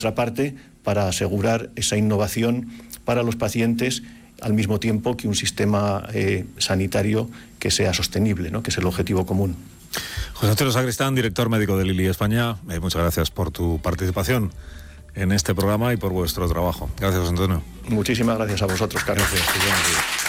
nuestra parte para asegurar esa innovación para los pacientes al mismo tiempo que un sistema sanitario que sea sostenible, ¿no? Que es el objetivo común. José Antonio Sacristán, director médico de Lilly España, muchas gracias por tu participación en este programa y por vuestro trabajo. Gracias, José Antonio. Muchísimas gracias a vosotros, Carlos. Gracias.